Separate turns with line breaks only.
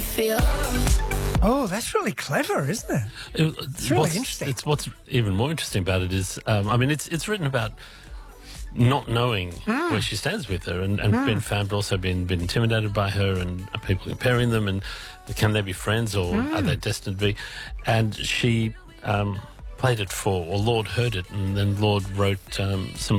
feel.
Oh, that's really clever, isn't it?
It's
really interesting.
It's what's even more interesting about it is, it's written about not knowing where she stands with her, and being found, but also been intimidated by her, and are people comparing them, and can they be friends, or are they destined to be? And she played it or Lord heard it, and then Lord wrote some